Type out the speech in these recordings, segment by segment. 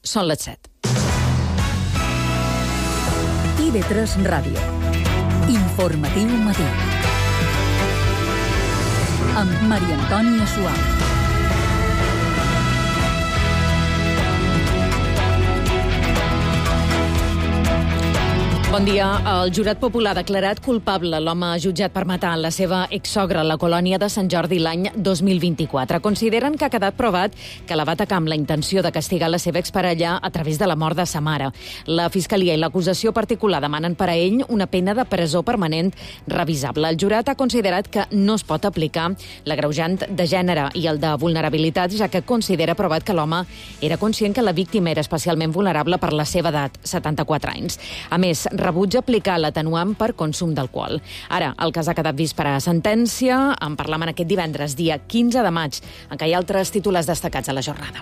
són les 7. TV3 Ràdio. Informatiu matí. Amb Maria Antònia Suau. Bon dia. El jurat popular ha declarat culpable l'home jutjat per matar la seva exsogra a la colònia de Sant Jordi l'any 2024. Consideren que ha quedat provat que la va atacar amb la intenció de castigar la seva exparella a través de la mort de sa mare. La Fiscalia i l'acusació particular demanen per a ell una pena de presó permanent revisable. El jurat ha considerat que no es pot aplicar l'agreujant de gènere i el de vulnerabilitat, ja que considera provat que l'home era conscient que la víctima era especialment vulnerable per la seva edat, 74 anys. A més, rebutja aplicar l'atenuant per consum d'alcohol. Ara, el cas ha quedat vist per a sentència. En parlam aquest divendres, dia 15 de maig, en què hi ha altres titulars destacats a la jornada.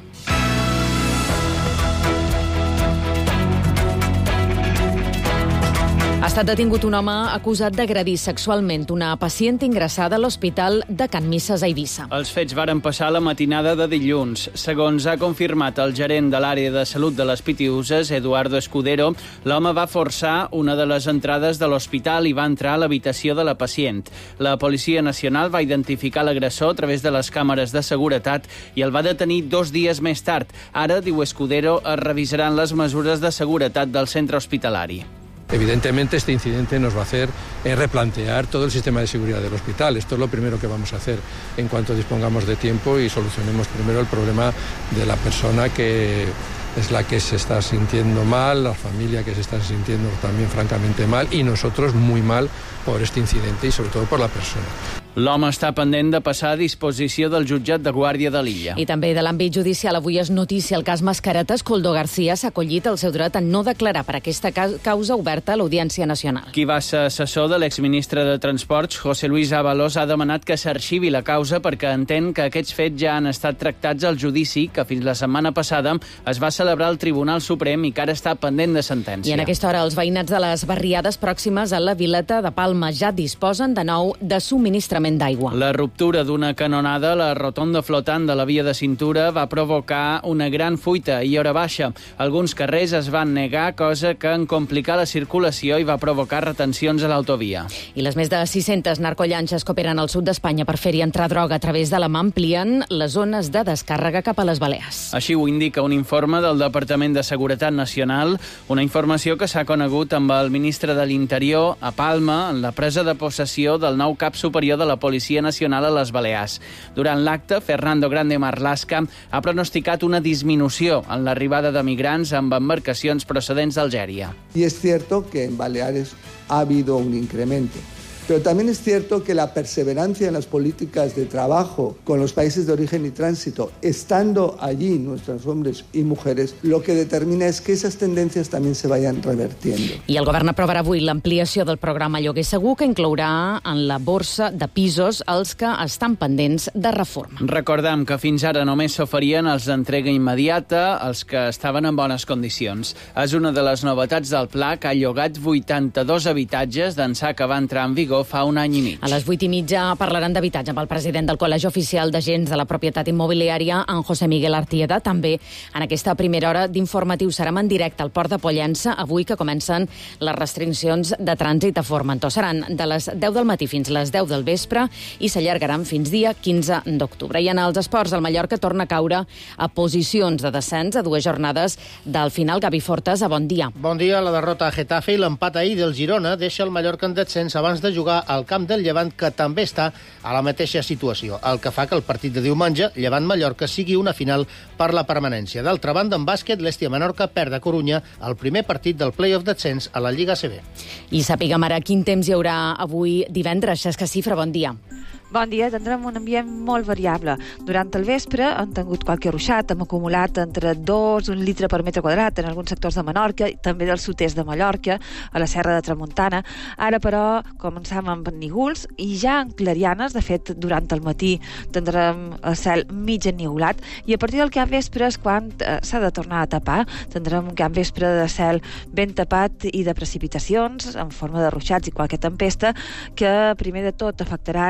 Ha estat detingut un home acusat d'agredir sexualment una pacient ingressada a l'Hospital de Can Misses a Eivissa. Els fets varen passar la matinada de dilluns. Segons ha confirmat el gerent de l'àrea de salut de les Pitiüses, Eduardo Escudero, l'home va forçar una de les entrades de l'hospital i va entrar a l'habitació de la pacient. La Policia Nacional va identificar l'agressor a través de les càmeres de seguretat i el va detenir 2 dies més tard. Ara, diu Escudero, es revisaran les mesures de seguretat del centre hospitalari. Evidentemente, este incidente nos va a hacer replantear todo el sistema de seguridad del hospital. Esto es lo primero que vamos a hacer en cuanto dispongamos de tiempo y solucionemos primero el problema de la persona que es la que se está sintiendo mal, la familia que se está sintiendo también francamente mal y nosotros muy mal por este incidente y sobre todo por la persona. L'home està pendent de passar a disposició del jutjat de Guàrdia de l'Illa. I també de l'àmbit judicial, avui és notícia el cas Mascaretes. Koldo García s'ha acollit el seu dret a no declarar per aquesta causa oberta a l'Audiència Nacional. Qui va ser assessor de l'exministre de Transports, José Luis Ábalos, ha demanat que s'arxivi la causa perquè entén que aquests fets ja han estat tractats al judici que fins la setmana passada es va celebrar al Tribunal Suprem i que ara està pendent de sentència. I en aquesta hora els veïnats de les barriades pròximes a la Vileta de Palma ja disposen de nou de subministrament d'aigua. La ruptura d'una canonada a la rotonda flotant de la via de cintura va provocar una gran fuita i hora baixa. Alguns carrers es van negar, cosa que en complicar la circulació i va provocar retencions a l'autovia. I les més de 600 narcollanxes que operen al sud d'Espanya per fer-hi entrar droga a través de la mà amplien les zones de descàrrega cap a les Balears. Així ho indica un informe del Departament de Seguretat Nacional, una informació que s'ha conegut amb el ministre de l'Interior a Palma en la presa de possessió del nou cap superior de la Policia Nacional a les Balears. Durant l'acte, Fernando Grande Marlaska ha pronosticat una disminució en l'arribada de migrants amb embarcacions procedents d'Algèria. Y es cierto que en Baleares ha habido un incremento. Pero también es cierto que la perseverancia en las políticas de trabajo con los países de origen y tránsito, estando allí nuestros hombres y mujeres, lo que determina es que esas tendencias también se vayan revertiendo. I el govern aprovarà avui l'ampliació del programa Lloguer Segur, que inclourà en la borsa de pisos els que estan pendents de reforma. Recordem que fins ara només s'oferien els d'entrega immediata, els que estaven en bones condicions. És una de les novetats del pla que ha llogat 82 habitatges d'ençà que va entrar en vigor fa un any i mig. A les 8:30 parlaran d'habitatge amb el president del Col·legi Oficial d'Agents de la Propietat Immobiliària, en José Miguel Artieda. També en aquesta primera hora d'informatiu serem en directe al Port de Pollença, avui que comencen les restriccions de trànsit a Formentor. Seran de les 10 del matí fins les 10 del vespre i s'allargaran fins dia 15 d'octubre. I en els esports, el Mallorca torna a caure a posicions de descens a 2 jornades del final. Gavi Fortes, a bon dia. Bon dia. La derrota a Getafe i l'empat ahir del Girona deixa el Mallorca en descens abans de jugar al camp del Llevant, que també està a la mateixa situació, el que fa que el partit de diumenge, Llevant-Mallorca, sigui una final per la permanència. D'altra banda, en bàsquet, l'Hèstia-Menorca perd a Corunya el primer partit del play-off descens a la Lliga ACB. I sàpiguem ara quin temps hi haurà avui divendres. Xesca Cifra, bon dia. Bon dia, tindrem un ambient molt variable. Durant el vespre hem tingut qualque ruixat, hem acumulat entre 2 i 1 litre per metre quadrat en alguns sectors de Menorca, també del sud-est de Mallorca, a la Serra de Tramuntana. Ara, però, començam amb nígols i ja en clarianes. De fet, durant el matí tindrem el cel mig enniulat i a partir del cap vespre és quan s'ha de tornar a tapar. Tindrem un cap vespre de cel ben tapat i de precipitacions en forma de ruixats i qualque tempesta que, primer de tot, afectaran el sud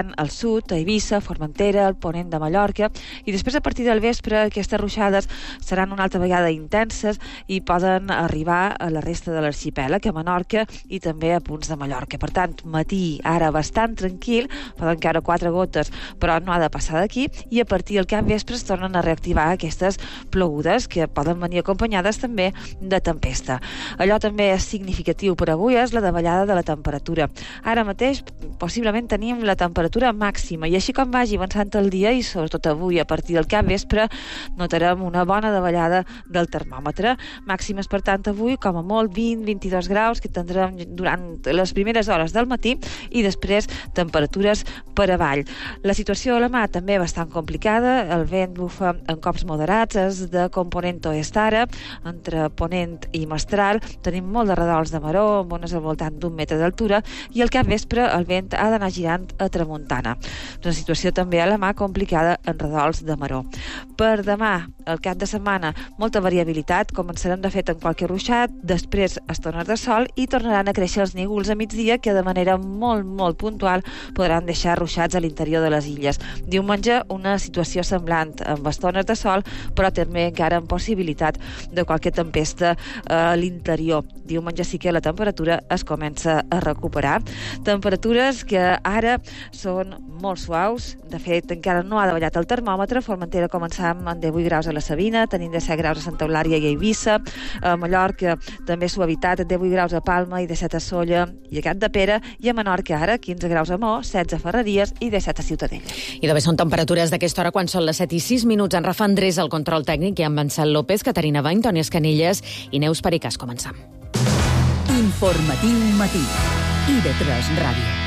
sud, a Eivissa, Formentera, el ponent de Mallorca, i després a partir del vespre aquestes ruixades seran una altra vegada intenses i poden arribar a la resta de l'arxipèlag, a Menorca i també a punts de Mallorca. Per tant, matí ara bastant tranquil, poden caure 4 gotes, però no ha de passar d'aquí, i a partir del capvespre es tornen a reactivar aquestes plogudes que poden venir acompanyades també de tempesta. Allò també és significatiu per avui és la davallada de la temperatura. Ara mateix possiblement tenim la temperatura màxima i així com vagi avançant el dia i sobretot avui a partir del capvespre notarem una bona davallada del termòmetre. Màximes, per tant, avui com a molt 20-22 graus que tindrem durant les primeres hores del matí i després temperatures per avall. La situació a la mar també bastant complicada, el vent bufa en cops moderats, és de component oest ara, entre Ponent i Mestral, tenim molt de redols de maró, amb ones al voltant d'1 metre d'altura, i al capvespre el vent ha d'anar girant a tramuntana. Una situació també a la mar complicada en redols de maró. Per demà, el cap de setmana, molta variabilitat, començarem de fet en qualque ruixat, després estones de sol i tornaran a créixer els nígols a migdia que de manera molt puntual podran deixar ruixats a l'interior de les illes. Diumenge, una situació semblant, amb estones de sol, però també encara amb possibilitat de qualque tempesta a l'interior. Diumenge sí que la temperatura es comença a recuperar. Temperatures que ara són molt suaus. De fet, encara no ha davallat el termòmetre. A Formentera començàvem amb 18 graus a la Sabina, tenim 17 graus a Santa Eulària i a Eivissa. A Mallorca també suavitat, 18 graus a Palma i 17 a Sóller i a Capdepera. I a Menorca ara 15 graus a Mó, 16 a Ferreries i 17 a Ciutadella. I també són temperatures d'aquesta hora quan són les 7:06. En Rafa Andrés, el control tècnic, i amb Ansel López, Caterina Bany, Toni Escanilles i Neus Pericàs. Començam. Informatiu matí. IB3 Ràdio.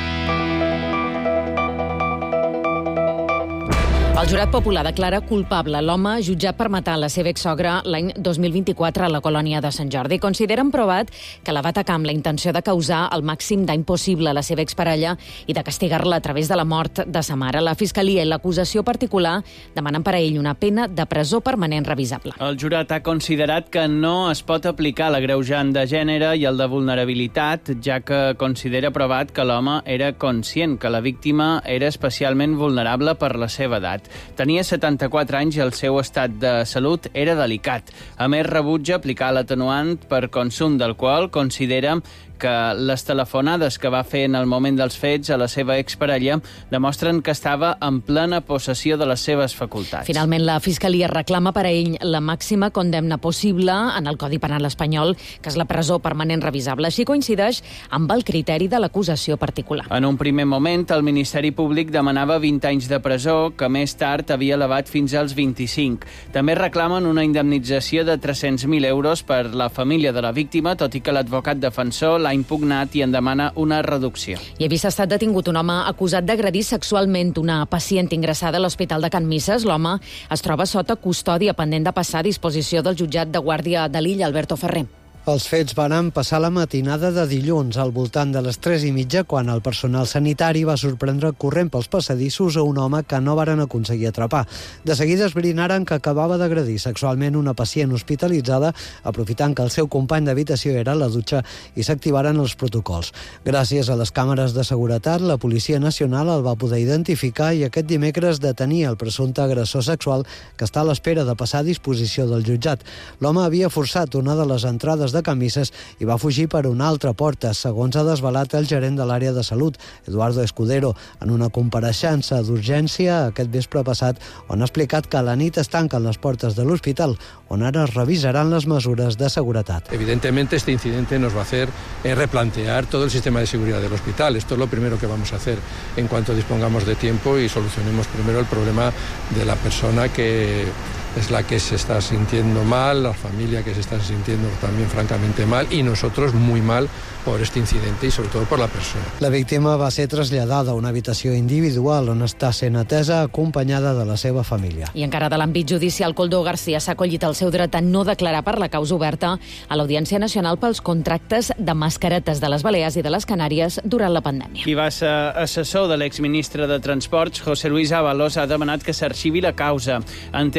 El jurat popular declara culpable l'home jutjat per matar la seva exsogra l'any 2024 a la colònia de Sant Jordi. Consideren provat que la va atacar amb la intenció de causar el màxim dany possible a la seva exparella i de castigar-la a través de la mort de sa mare. La Fiscalia i l'acusació particular demanen per a ell una pena de presó permanent revisable. El jurat ha considerat que no es pot aplicar l'agreujant de gènere i el de vulnerabilitat, ja que considera provat que l'home era conscient que la víctima era especialment vulnerable per la seva edat. Tenia 74 anys i el seu estat de salut era delicat. A més, rebutja aplicar l'atenuant per consum d'alcohol. Considera que les telefonades que va fer en el moment dels fets a la seva exparella demostren que estava en plena possessió de les seves facultats. Finalment, la Fiscalia reclama per a ell la màxima condemna possible en el Codi Penal espanyol, que és la presó permanent revisable. Així coincideix amb el criteri de l'acusació particular. En un primer moment, el Ministeri Públic demanava 20 anys de presó, que més tard havia elevat fins als 25. També reclamen una indemnització de 300.000 euros per la família de la víctima, tot i que l'advocat defensor l'ha impugnat i en demana una reducció. I a Eivissa ha estat detingut un home acusat d'agredir sexualment una pacient ingressada a l'Hospital de Can Misses. L'home es troba sota custòdia pendent de passar a disposició del jutjat de guàrdia de l'illa, Alberto Ferrer. Els fets van passar la matinada de dilluns, al voltant de les 3:30, quan el personal sanitari va sorprendre corrent pels passadissos a un home que no varen aconseguir atrapar. De seguida esbrinaren que acabava d'agredir sexualment una pacient hospitalitzada, aprofitant que el seu company d'habitació era a la dutxa, i s'activaren els protocols. Gràcies a les càmeres de seguretat, la Policia Nacional el va poder identificar i aquest dimecres detenir el presumpte agressor sexual, que està a l'espera de passar a disposició del jutjat. L'home havia forçat una de les entrades de Can Misses i va fugir per una altra porta, segons ha desvelat el gerent de l'àrea de salut, Eduardo Escudero, en una compareixença d'urgència aquest vespre passat, on ha explicat que a la nit es tanquen les portes de l'hospital, on ara es revisaran les mesures de seguretat. Evidentemente este incidente nos va a hacer replantear todo el sistema de seguridad del hospital. Esto es lo primero que vamos a hacer en cuanto dispongamos de tiempo y solucionemos primero el problema de la persona que es la que se está sintiendo mal, la familia que se está sintiendo también francamente mal y nosotros muy mal por este incidente y sobre todo por la persona. La víctima va ser traslladada a una habitació individual on està sent atesa acompanyada de la seva família. I encara de l'àmbit judicial, Coldo García s'ha acollit el seu dret a no declarar per la causa oberta a l'Audiència Nacional pels contractes de mascaretes de les Balears i de les Canàries durant la pandèmia. Qui va ser assessor de l'exministre de Transports, José Luis Ábalos, ha demanat que s'arxivi la causa. Entén que aquest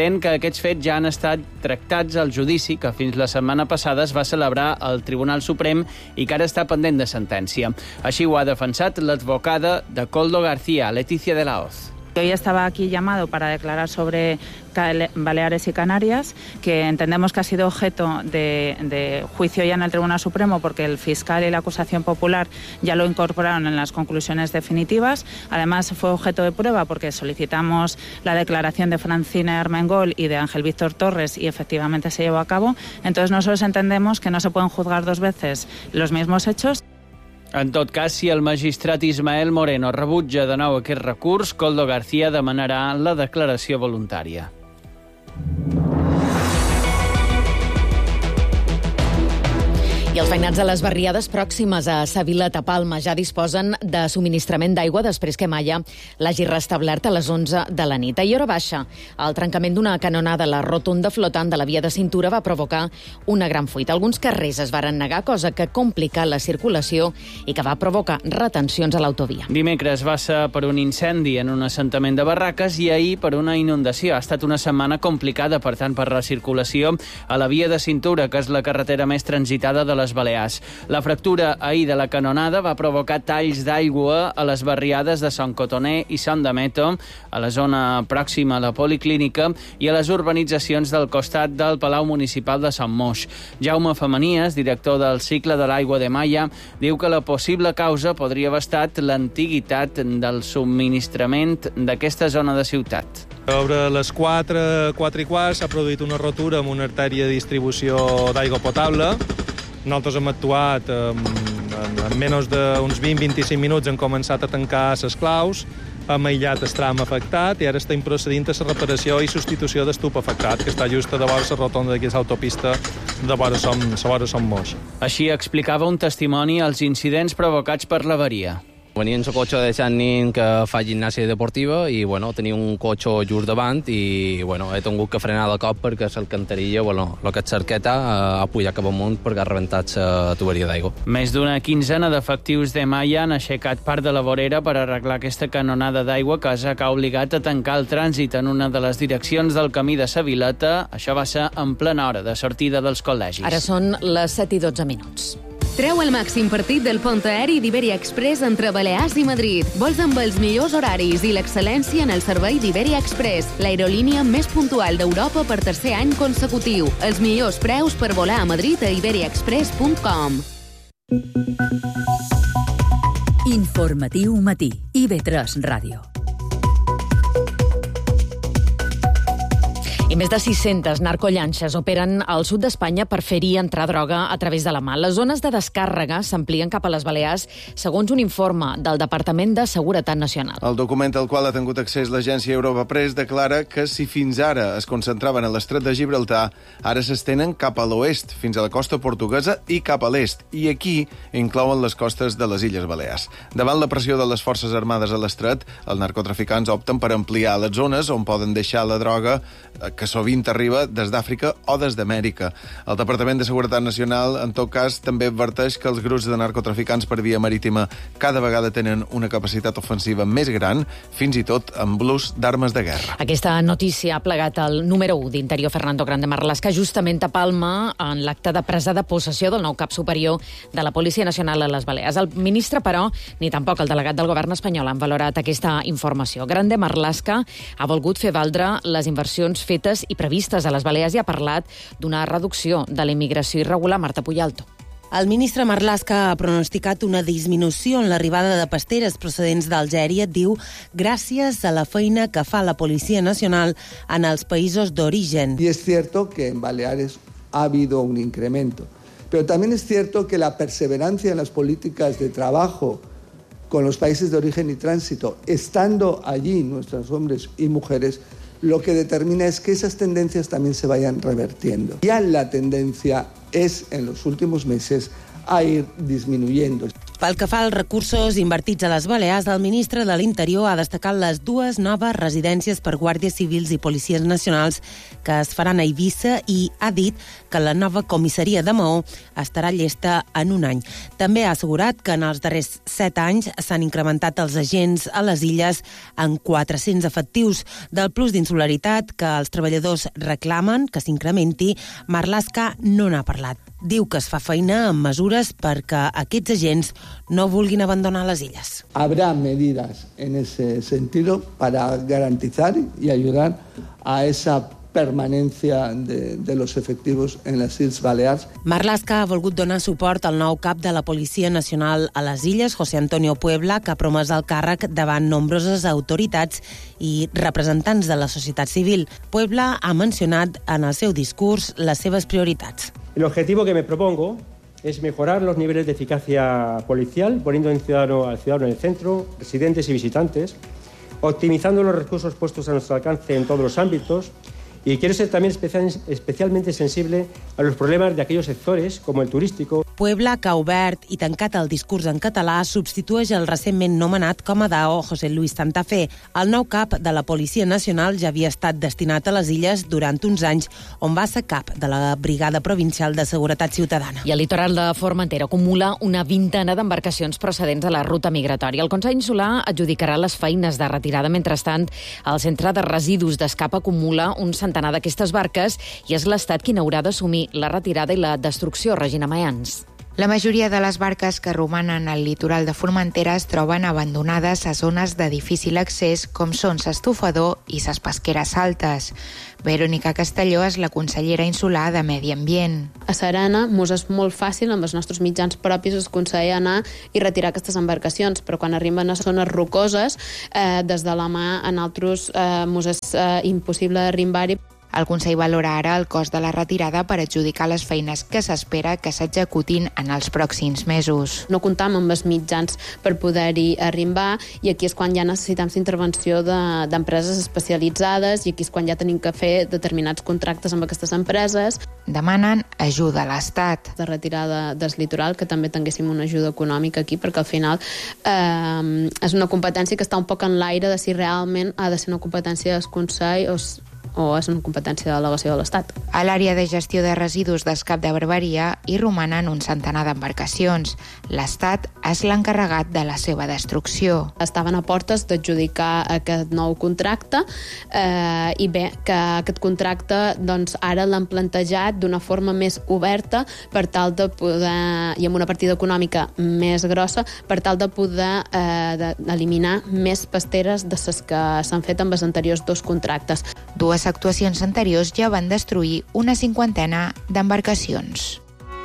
Aquests fets ja han estat tractats al judici que fins la setmana passada es va celebrar al Tribunal Suprem i que ara està pendent de sentència. Així ho ha defensat l'advocada de Koldo García, Leticia de la Hoz. Hoy estaba aquí llamado para declarar sobre Baleares y Canarias, que entendemos que ha sido objeto de juicio ya en el Tribunal Supremo porque el fiscal y la acusación popular ya lo incorporaron en las conclusiones definitivas. Además, fue objeto de prueba porque solicitamos la declaración de Francina Armengol y de Ángel Víctor Torres y efectivamente se llevó a cabo. Entonces, nosotros entendemos que no se pueden juzgar dos veces los mismos hechos. En tot cas, si el magistrat Ismael Moreno rebutja de nou aquest recurs, Koldo García demanarà la declaració voluntària. I els veïnats de les barriades pròximes a Sa Vila de Palma ja disposen de subministrament d'aigua després que Malla l'hagi restablert a les 11 de la nit. Ahir, hora baixa, el trencament d'una canonada a la rotonda flotant de la via de cintura va provocar una gran fuita. Alguns carrers es varen negar, cosa que complica la circulació i que va provocar retencions a l'autovia. Dimecres va ser per un incendi en un assentament de barraques i ahir per una inundació. Ha estat una setmana complicada, per tant, per la circulació a la via de cintura, que és la carretera més transitada de les Balears. La fractura ahir de la canonada va provocar talls d'aigua a les barriades de Sant Cotoner i Sant Dameto, a la zona pròxima a la Policlínica i a les urbanitzacions del costat del Palau Municipal de Sant Moix. Jaume Femenies, director del cicle de l'aigua de Malla, diu que la possible causa podria haver estat l'antiguitat del subministrament d'aquesta zona de ciutat. Sobre les 4:15 s'ha produït una rotura amb una artèria de distribució d'aigua potable. Nosaltres hem actuat en menys d'uns 20-25 minuts, hem començat a tancar les claus, hem aïllat el tram afectat i ara estem procedint a la reparació i substitució d'estup afectat, que està just a davant la rotonda d'aquesta autopista de vora Som Moix. Així explicava un testimoni als incidents provocats per l'avaria. Venia en el cotxe deixant nin que fa gimnàsia deportiva i, tenia un cotxe just davant i, he tingut que frenar de cop perquè l'alcantarilla, el que és cerqueta, ha pujat cap amunt perquè ha rebentat la tuberia d'aigua. Més d'una quinzena d'efectius de Malla han aixecat part de la vorera per arreglar aquesta canonada d'aigua que ha obligat a tancar el trànsit en una de les direccions del camí de Sa Vileta. Això va ser en plena hora de sortida dels col·legis. Ara són les 7:12 minuts. Treu el màxim partit del pont aeri d'Iberia Express entre Balears i Madrid. Vols amb els millors horaris i l'excel·lència en el servei d'Iberia Express, l'aerolínia més puntual d'Europa per tercer any consecutiu. Els millors preus per volar a Madrid a iberiaexpress.com. Informatiu matí. IB3 Ràdio. I més de 600 narcollanxes operen al sud d'Espanya per fer-hi entrar droga a través de la mà. Les zones de descàrrega s'amplien cap a les Balears, segons un informe del Departament de Seguretat Nacional. El document al qual ha tingut accés l'agència Europa Press declara que si fins ara es concentraven a l'estret de Gibraltar, ara s'estenen cap a l'oest, fins a la costa portuguesa i cap a l'est. I aquí inclouen les costes de les Illes Balears. Davant la pressió de les forces armades a l'estret, els narcotraficants opten per ampliar les zones on poden deixar la droga que sovint arriba des d'Àfrica o des d'Amèrica. El Departament de Seguretat Nacional, en tot cas, també adverteix que els grups de narcotraficants per via marítima cada vegada tenen una capacitat ofensiva més gran, fins i tot amb l'ús d'armes de guerra. Aquesta notícia ha plegat el número 1 d'Interior, Fernando Grande Marlaska, justament a Palma, en l'acte de presa de possessió del nou cap superior de la Policia Nacional a les Balears. El ministre, però, ni tampoc el delegat del govern espanyol han valorat aquesta informació. Grande Marlaska ha volgut fer valdre les inversions fetes i previstes a les Balears i ha parlat d'una reducció de la immigració irregular. Marta Puyalto. El ministre Marlaska ha pronosticat una disminució en l'arribada de pasteres procedents d'Algèria, diu, gràcies a la feina que fa la Policia Nacional en els països d'origen. Y es cierto que en Baleares ha habido un incremento, pero también es cierto que la perseverancia en las políticas de trabajo con los países de origen y tránsito, estando allí nuestros hombres y mujeres, lo que determina es que esas tendencias también se vayan revertiendo. Ya la tendencia es, en los últimos meses, a ir disminuyendo. Pel que fa als recursos invertits a les Balears, el ministre de l'Interior ha destacat les 2 noves residències per guàrdies civils i policies nacionals que es faran a Eivissa i ha dit que la nova comissaria de Maó estarà llesta en un any. També ha assegurat que en els darrers 7 anys s'han incrementat els agents a les illes en 400 efectius. Del plus d'insularitat que els treballadors reclamen que s'incrementi, Marlaska no n'ha parlat. Diu que es fa feina amb mesures perquè aquests agents no vulguin abandonar les illes. Habrá medidas en ese sentido para garantizar y ayudar a esa permanencia de los efectivos en les Illes Balears. Marlaska ha volgut donar suport al nou cap de la Policia Nacional a les Illes, José Antonio Puebla, que ha promès el càrrec davant nombroses autoritats i representants de la societat civil. Puebla ha mencionat en el seu discurs les seves prioritats. El objetivo que me propongo es mejorar los niveles de eficacia policial, poniendo al ciudadano en el centro, residentes y visitantes, optimizando los recursos puestos a nuestro alcance en todos los ámbitos. Y quiero ser también especialmente sensible a los problemas de aquellos sectores, como el turístico. Puebla, que ha obert i tancat el discurs en català, substitueix el recentment nomenat com a DAO José Luis Santa Fe. El nou cap de la Policia Nacional ja havia estat destinat a les illes durant uns anys, on va ser cap de la Brigada Provincial de Seguretat Ciutadana. I el litoral de Formentera acumula una vintena d'embarcacions procedents de la ruta migratòria. El Consell Insular adjudicarà les feines de retirada. Mentrestant, el Centre de Residus d'Escap acumula un centenar d'aquestes barques i és l'Estat qui n'haurà d'assumir la retirada i la destrucció. Regina Mayans. La majoria de les barques que romanen al litoral de Formentera es troben abandonades a zones de difícil accés, com són s'Estufador i ses Pesqueres Altes. Verònica Castelló és la consellera insular de Medi Ambient. A Serena mos és molt fàcil, amb els nostres mitjans propis, es aconsella anar i retirar aquestes embarcacions, però quan arriben a zones rocoses, des de la mà a nosaltres mos és impossible arribar-hi. El Consell valora ara el cost de la retirada per adjudicar les feines que s'espera que s'executin en els pròxims mesos. No comptam amb els mitjans per poder-hi arribar i aquí és quan ja necessitem intervenció d'empreses especialitzades i aquí és quan ja tenim que fer determinats contractes amb aquestes empreses. Demanen ajuda a l'Estat. De retirada del litoral, que també tinguéssim una ajuda econòmica aquí, perquè al final és una competència que està un poc en l'aire de si realment ha de ser una competència del Consell o és una competència de delegació de l'Estat. A l'àrea de gestió de residus d'Escap de Barberia hi romanen un centenar d'embarcacions. L'Estat és l'encarregat de la seva destrucció. Estaven a portes d'adjudicar aquest nou contracte i bé, que aquest contracte doncs, ara l'han plantejat d'una forma més oberta per tal de poder, i amb una partida econòmica més grossa, per tal de poder eliminar més pasteres de les que s'han fet amb els anteriors 2 contractes. 2 actuacions anteriors ja van destruir una 50 d'embarcacions.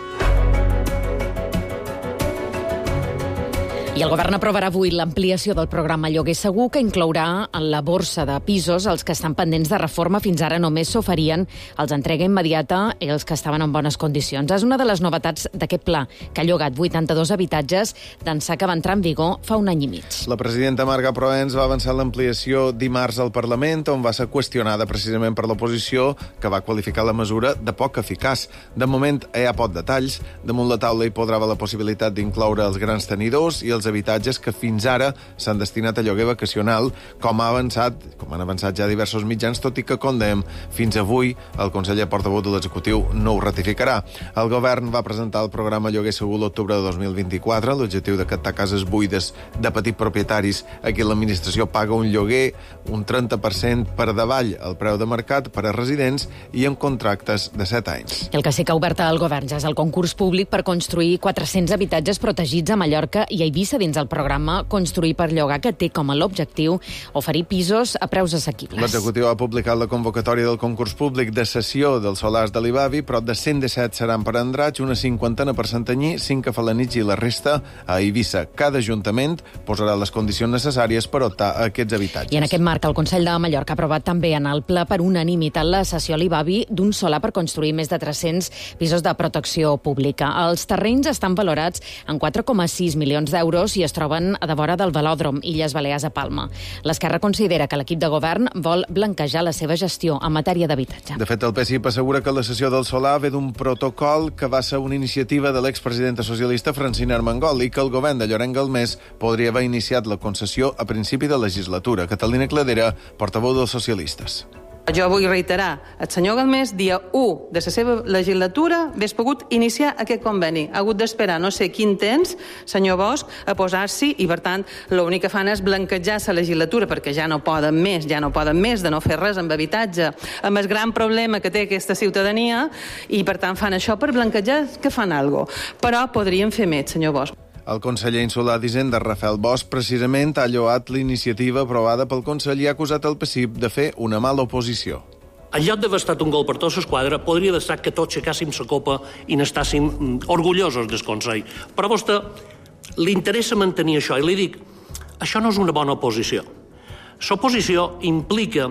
I el govern aprovarà avui l'ampliació del programa Lloguer Segur, que inclourà en la borsa de pisos els que estan pendents de reforma. Fins ara només s'oferien els entrega immediata i els que estaven en bones condicions. És una de les novetats d'aquest pla, que ha llogat 82 habitatges d'ençà que va entrar en vigor fa un any i mig. La presidenta Marga Proens va avançar l'ampliació dimarts al Parlament, on va ser qüestionada precisament per l'oposició, que va qualificar la mesura de poc eficaç. De moment hi ha poc detalls. Damunt la taula hi podrà haver la possibilitat d'incloure els grans tenidors i els habitatges que fins ara s'han destinat a lloguer vacacional, com han avançat ja diversos mitjans, tot i que, com dèiem, fins avui el conseller portaveu de l'executiu no ho ratificarà. El govern va presentar el programa Lloguer Segur l'octubre de 2024, l'objectiu de captar cases buides de petits propietaris a qui l'administració paga un lloguer un 30% per davall el preu de mercat per a residents i amb contractes de 7 anys. El que sí que ha obert el govern ja és el concurs públic per construir 400 habitatges protegits a Mallorca i a Eivissa dins el programa Construir per llogar, que té com a l'objectiu oferir pisos a preus assequibles. L'executiu ha publicat la convocatòria del concurs públic de cessió dels solars de l'Ibavi, prop de 117 seran per Andratx, una 50 per Santanyí, 5 a Falanitx i la resta a Eivissa. Cada ajuntament posarà les condicions necessàries per optar a aquests habitatges. I en aquest marc, el Consell de Mallorca ha aprovat també en el ple per unanimitat la cessió a l'Ibavi d'un solar per construir més de 300 pisos de protecció pública. Els terrenys estan valorats en 4,6 milions d'euros pisos i es troben a de vora del velòdrom Illes Balears a Palma. L'Esquerra considera que l'equip de govern vol blanquejar la seva gestió en matèria d'habitatge. De fet, el PSIP assegura que la cessió del solar ve d'un protocol que va ser una iniciativa de l'expresidenta socialista Francina Armengol i que el govern de Llorenç Galmés podria haver iniciat la concessió a principi de legislatura. Catalina Cladera, portaveu dels socialistes. Jo vull reiterar, el senyor Galmés, dia 1 de la seva legislatura, hagués pogut iniciar aquest conveni. Ha hagut d'esperar no sé quin temps, senyor Bosch, a posar-s'hi i, per tant, l'únic que fan és blanquejar la legislatura perquè ja no poden més de no fer res amb habitatge, amb el gran problema que té aquesta ciutadania i, per tant, fan això per blanquejar que fan alguna cosa. Però podrien fer més, senyor Bosch. El conseller insular d'Hisenda, Rafael Bosch, precisament ha lloat l'iniciativa aprovada pel Consell i ha acusat el PSIP de fer una mala oposició. En lloc d'haver estat un gol per tota l'esquadra, podria haver estat que tots aixecàssim la copa i n'estàssim orgullosos del Consell. Però a vostè li interessa mantenir això, i li dic, això no és una bona oposició. L'oposició implica...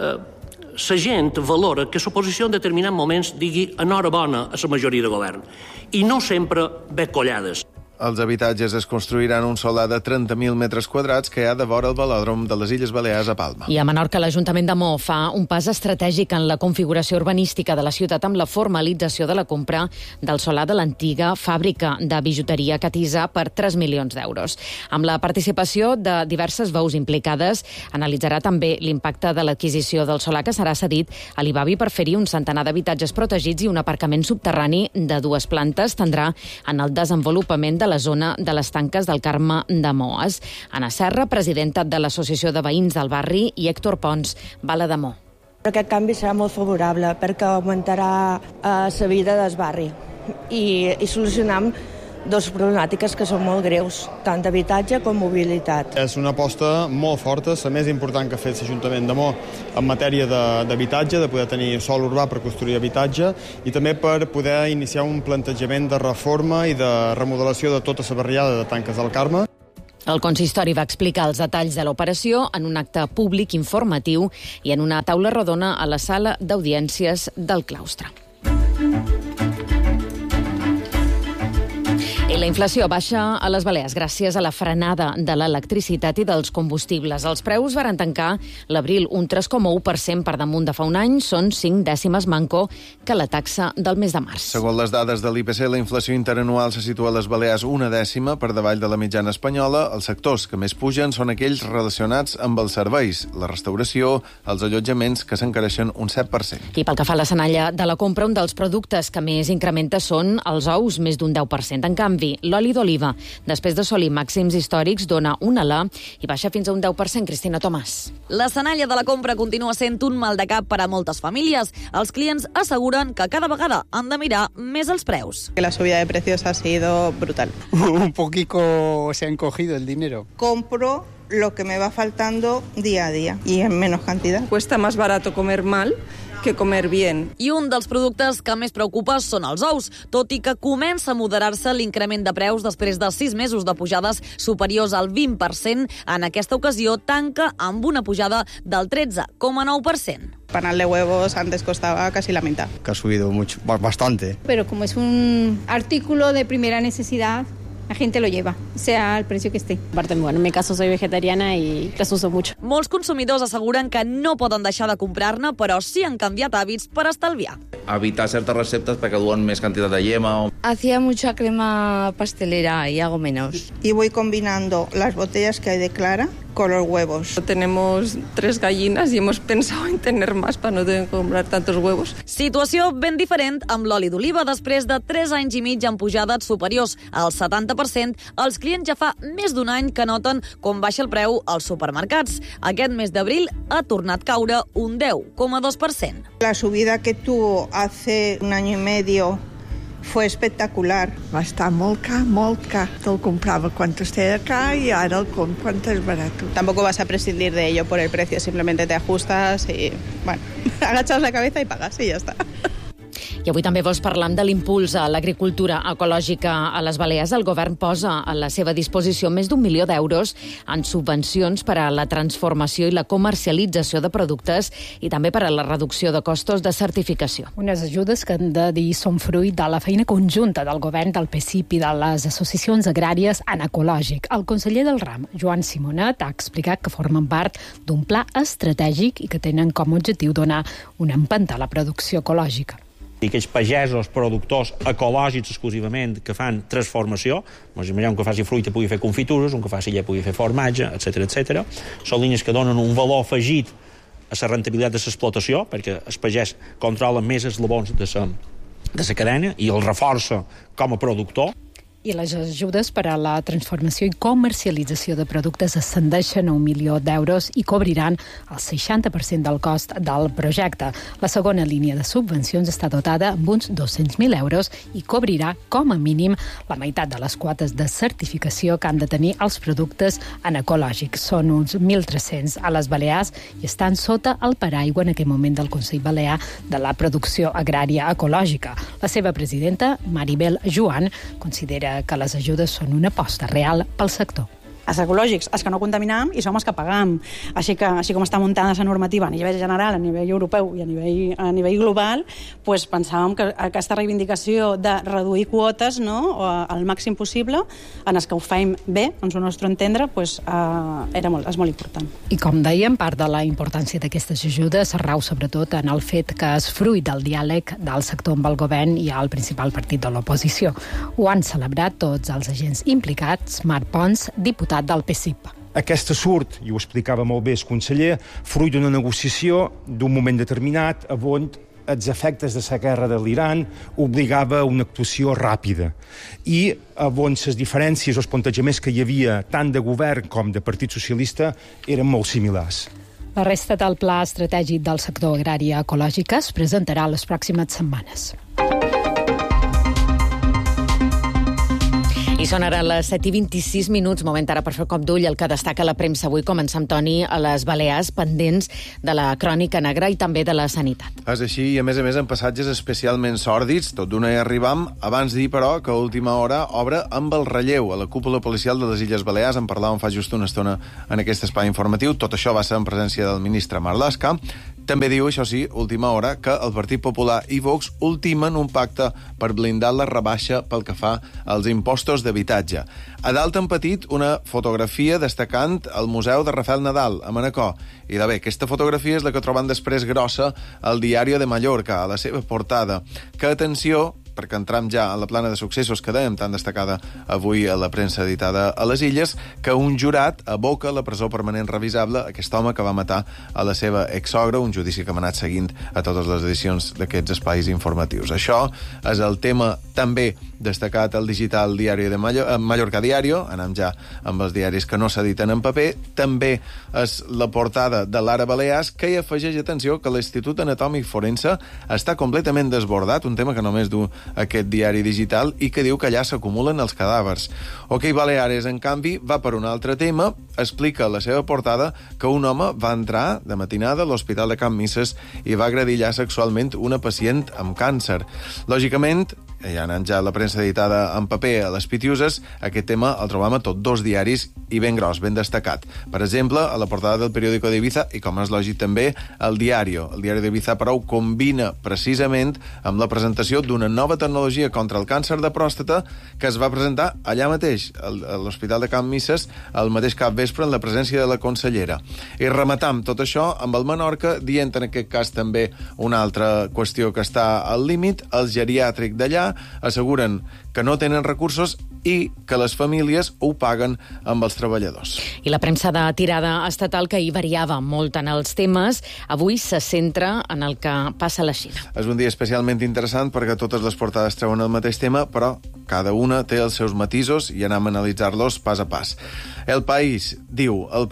la gent valora que l'oposició en determinats moments digui enhorabona a la majoria de govern. I no sempre ve collades. Els habitatges es construiran un solar de 30.000 metres quadrats que hi ha de vora el velòdrom de les Illes Balears a Palma. I a Menorca, l'Ajuntament de Mo fa un pas estratègic en la configuració urbanística de la ciutat amb la formalització de la compra del solar de l'antiga fàbrica de bijuteria Catisa per 3 milions d'euros. Amb la participació de diverses veus implicades, analitzarà també l'impacte de l'adquisició del solar que serà cedit a l'Ibavi per fer-hi un centenar d'habitatges protegits i un aparcament subterrani de 2 plantes tindrà en el desenvolupament de la zona de les Tanques del Carme de Moes. Anna Serra, presidenta de l'Associació de Veïns del Barri, i Héctor Pons, Bala de Mo. Aquest canvi serà molt favorable perquè augmentarà la vida del barri i solucionam dues problemàtiques que són molt greus, tant d'habitatge com mobilitat. És una aposta molt forta, la més important que ha fet l'Ajuntament de Mo en matèria d'habitatge, de poder tenir sòl urbà per construir habitatge i també per poder iniciar un plantejament de reforma i de remodelació de tota la barriada de Tanques del Carme. El consistori va explicar els detalls de l'operació en un acte públic informatiu i en una taula rodona a la sala d'audiències del claustre. I la inflació baixa a les Balears gràcies a la frenada de l'electricitat i dels combustibles. Els preus varen tancar l'abril un 3,1% per damunt de fa un any. Són 5 dècimes manco que la taxa del mes de març. Segons les dades de l'IPC, la inflació interanual se situa a les Balears 1 dècima per davall de la mitjana espanyola. Els sectors que més pugen són aquells relacionats amb els serveis, la restauració, els allotjaments, que s'encareixen un 7%. I pel que fa a la senalla de la compra, un dels productes que més incrementa són els ous, més d'un 10%. En canvi, l'oli d'oliva, després d'assolir màxims històrics, dona un alà i baixa fins a un 10%. Cristina Tomàs. La senalla de la compra continua sent un mal de cap per a moltes famílies. Els clients asseguren que cada vegada han de mirar més els preus. La subida de precios ha sido brutal. Un poquito se ha encogido el dinero. Compro lo que me va faltando día a día y en menos cantidad. Cuesta más barato comer mal que comer bien. I un dels productes que més preocupa són els ous, tot i que comença a moderar-se l'increment de preus després de 6 mesos de pujades superiors al 20%. En aquesta ocasió tanca amb una pujada del 13,9%. Panal de huevos antes costaba casi la mitad. Que ha subido mucho, bastante. Pero como es un artículo de primera necesidad, la gente lo lleva, sea el precio que esté. Aparte, bueno, en mi caso soy vegetariana y las uso mucho. Molts consumidors asseguren que no poden deixar de comprar-ne, però sí han canviat hàbits per estalviar. Evitar certes receptes perquè duen més quantitat de yema. Hacía mucha crema pastelera y hago menos. Y voy combinando las botellas que hay de clara con los huevos. Tenemos 3 gallinas y hemos pensado en tener más para no tener que comprar tantos huevos. Situació ben diferent amb l'oli d'oliva. Després de 3 anys i mig amb pujades superiors al 70%, els clients ja fa més d'un any que noten com baixa el preu als supermercats. Aquest mes d'abril ha tornat a caure un 10,2%. La subida que tuvo hace un año y medio fue espectacular. Va estar molt car. Te'l comprava quan estava car y ahora el compro quan és barato. Tampoco vas a prescindir de ello por el precio, simplemente te ajustas y, bueno, agachas la cabeza y pagas y ya está. I avui també vols parlar de l'impuls a l'agricultura ecològica a les Balears. El govern posa a la seva disposició més d'1 milió d'euros en subvencions per a la transformació i la comercialització de productes i també per a la reducció de costos de certificació. Unes ajudes que hem de dir són fruit de la feina conjunta del govern, del PSIP i de les associacions agràries en ecològic. El conseller del RAM, Joan Simonet, ha explicat que formen part d'un pla estratègic i que tenen com a objectiu donar una empenta a la producció ecològica. I aquells pagesos, productors ecològics exclusivament que fan transformació, doncs imaginem que faci fruita pugui fer confitures, un que faci llet pugui fer formatge, etc. Són línies que donen un valor afegit a la rendibilitat de l'explotació, perquè el pagès controla més eslabons de la cadena i el reforça com a productor. I les ajudes per a la transformació i comercialització de productes ascendeixen a 1 milió d'euros i cobriran el 60% del cost del projecte. La segona línia de subvencions està dotada amb uns 200.000 euros i cobrirà, com a mínim, la meitat de les quotes de certificació que han de tenir els productes en ecològics. Són uns 1.300 a les Balears i estan sota el paraigua en aquest moment del Consell Balear de la Producció Agrària Ecològica. La seva presidenta, Maribel Joan, considera que les ajudes són una aposta real pel sector. Els ecològics, els que no contaminam i som els que pagam. Així com està muntada la normativa a nivell general, a nivell europeu i a nivell global, doncs pensàvem que aquesta reivindicació de reduir quotes, no, al màxim possible, en els que ho fem bé, en el nostre entendre, doncs, és molt important. I com dèiem, part de la importància d'aquestes ajudes rau sobretot en el fet que és fruit del diàleg del sector amb el govern i el principal partit de l'oposició. Ho han celebrat tots els agents implicats. Marc Pons, diputat del PSIP. Aquesta surt, i ho explicava molt bé el conseller, fruit d'una negociació d'un moment determinat on els efectes de la guerra de l'Iran obligava a una actuació ràpida i on les diferències o els plantejaments que hi havia tant de govern com de Partit Socialista eren molt similars. La resta del pla estratègic del sector agrari ecològic es presentarà les pròximes setmanes. I són ara les 7:26, moment ara per fer cop d'ull el que destaca la premsa avui. Comencem, Toni, a les Balears, pendents de la crònica negra i també de la sanitat. És així, i a més en passatges especialment sòrdids. Tot d'una hi arribam. Abans dir, però, que a última hora obre amb el relleu a la cúpula policial de les Illes Balears. En parlàvem fa just una estona en aquest espai informatiu. Tot això va ser en presència del ministre Marlaska. També diu, això sí, última hora, que el Partit Popular i Vox ultimen un pacte per blindar la rebaixa pel que fa als impostos d'habitatge. A dalt en petit, una fotografia destacant el Museu de Rafael Nadal, a Manacor. I de bé, aquesta fotografia és la que trobem després grossa al Diario de Mallorca, a la seva portada. Que, atenció, perquè entram ja a la plana de successos que dèiem, tan destacada avui a la premsa editada a les Illes, que un jurat aboca la presó permanent revisable a aquest home que va matar a la seva exsogra, un judici que hem anat seguint a totes les edicions d'aquests espais informatius. Això és el tema també destacat al digital Diari de Mallorca Diario, anem ja amb els diaris que no s'editen en paper, també és la portada de l'Ara Balears, que hi afegeix, atenció, que l'Institut Anatòmic Forense està completament desbordat, un tema que només du aquest diari digital i que diu que allà s'acumulen els cadàvers. OK Baleares, en canvi, va per un altre tema, explica a la seva portada que un home va entrar de matinada a l'Hospital de Can Misses i va agredir ja sexualment una pacient amb càncer. Lògicament, ja anant ja a la premsa editada en paper a les Pitiuses, aquest tema el trobam a tots dos diaris i ben gros, ben destacat. Per exemple, a la portada del periòdico d'Ibiza i, com és lògic també, el Diario. El Diari d'Ibiza, però, ho combina precisament amb la presentació d'una nova tecnologia contra el càncer de pròstata que es va presentar allà mateix, a l'Hospital de Can Misses, el mateix capvespre en la presència de la consellera. I rematam tot això amb el Menorca, dient en aquest cas també una altra qüestió que està al límit. El geriàtric d'allà asseguren que no tenen recursos i que les famílies ho paguen amb els treballadors. I la premsa de tirada estatal, que hi variava molt en els temes, avui se centra en el que passa a la Xina. És un dia especialment interessant perquè totes les portades treuen el mateix tema, però cada una té els seus matisos i anem a analitzar-los pas a pas. El País diu que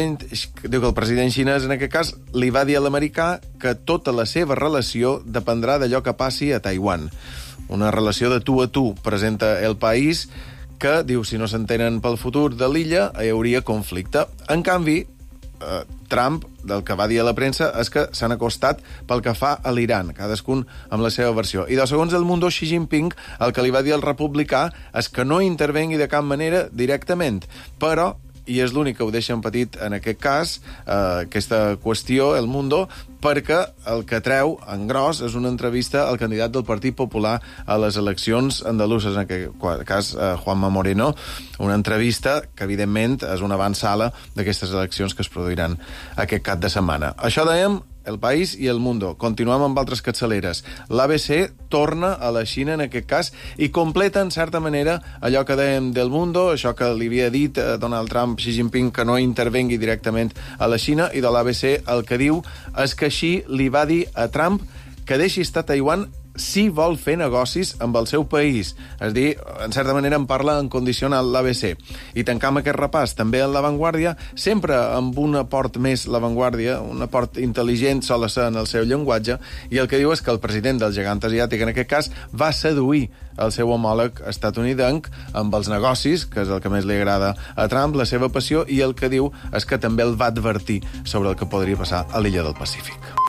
el president xinès, en aquest cas, li va dir a l'americà que tota la seva relació dependrà d'allò que passi a Taiwan. Una relació de tu a tu, presenta El País, que diu si no s'entenen pel futur de l'illa hi hauria conflicte. En canvi, Trump, del que va dir a la premsa, és que s'han acostat pel que fa a l'Iran, cadascun amb la seva versió. I segons El Mundo, Xi Jinping, el que li va dir al republicà és que no intervengui de cap manera directament, però i és l'únic que ho deixa en petit en aquest cas, aquesta qüestió, El Mundo, perquè el que treu, en gros, és una entrevista al candidat del Partit Popular a les eleccions andaluses, en aquest cas Juanma Moreno, una entrevista que, evidentment, és una avançada d'aquestes eleccions que es produiran aquest cap de setmana. Això dèiem El País i El Mundo. Continuem amb altres capçaleres. L'ABC torna a la Xina, en aquest cas, i completa, en certa manera, allò que dèiem del Mundo, això que li havia dit Donald Trump, Xi Jinping, que no intervengui directament a la Xina, i de l'ABC el que diu és que Xi li va dir a Trump que deixi estar Taiwan si vol fer negocis amb el seu país. És a dir, en certa manera en parla en condicional l'ABC. I tancam aquest repàs també en La Vanguardia, sempre amb un aport més La Vanguardia, un aport intel·ligent sol ser en el seu llenguatge, i el que diu és que el president del gegant asiàtic, en aquest cas, va seduir el seu homòleg estatunidenc amb els negocis, que és el que més li agrada a Trump, la seva passió, i el que diu és que també el va advertir sobre el que podria passar a l'illa del Pacífic.